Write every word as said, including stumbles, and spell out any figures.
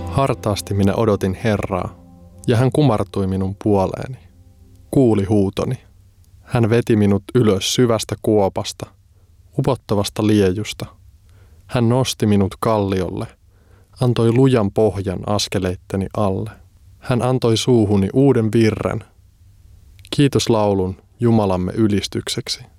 Hartaasti minä odotin Herraa, ja hän kumartui minun puoleeni. Kuuli huutoni. Hän veti minut ylös syvästä kuopasta, upottavasta liejusta. Hän nosti minut kalliolle, antoi lujan pohjan askeleitteni alle. Hän antoi suuhuni uuden virren, kiitoslaulun Jumalamme ylistykseksi.